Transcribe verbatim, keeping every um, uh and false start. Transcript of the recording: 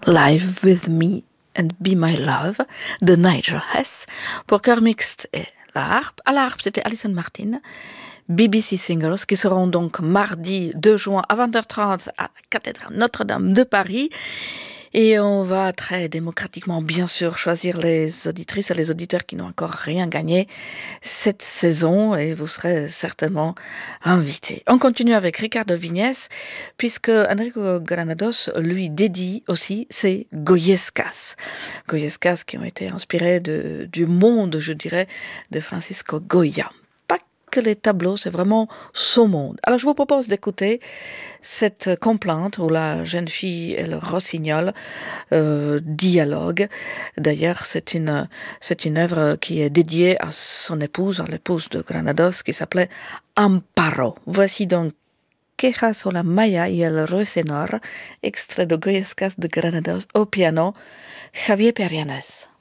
Live with Me and Be My Love de Nigel Hess pour chœur mixte et la harpe. À la harpe, c'était Alison Martin. B B C Singers qui seront donc mardi deux juin à vingt heures trente à la cathédrale Notre-Dame de Paris. Et on va très démocratiquement, bien sûr, choisir les auditrices et les auditeurs qui n'ont encore rien gagné cette saison et vous serez certainement invités. On continue avec Ricardo Viñes puisque Enrico Granados lui dédie aussi ses Goyescas. Goyescas qui ont été inspirés de, du monde, je dirais, de Francisco Goya. Que les tableaux, c'est vraiment son monde. Alors, je vous propose d'écouter cette complainte où la jeune fille et le rossignol euh, dialoguent. D'ailleurs, c'est une, c'est une œuvre qui est dédiée à son épouse, à l'épouse de Granados, qui s'appelait Amparo. Voici donc Queja sur la Maya y el Ruiseñor, extrait de Goyescas de Granados au piano, Javier Perianes.